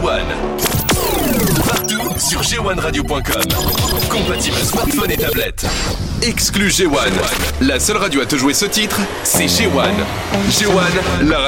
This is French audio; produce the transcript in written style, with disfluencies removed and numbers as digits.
G1. Partout sur g1radio.com. Compatible smartphone et tablette. Exclu G1. La seule radio à te jouer ce titre, c'est G1. G1, la